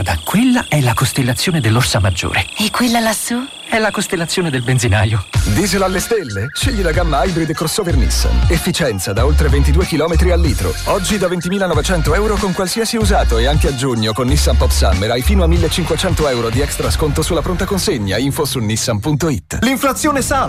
Quella è la costellazione dell'Orsa Maggiore. E quella lassù? È la costellazione del benzinaio. Diesel alle stelle? Scegli la gamma Hybrid crossover Nissan. Efficienza da oltre 22 km al litro. Oggi da 20.900 euro con qualsiasi usato e anche a giugno con Nissan Pop Summer hai fino a 1.500 euro di extra sconto sulla pronta consegna. Info su nissan.it. L'inflazione sale.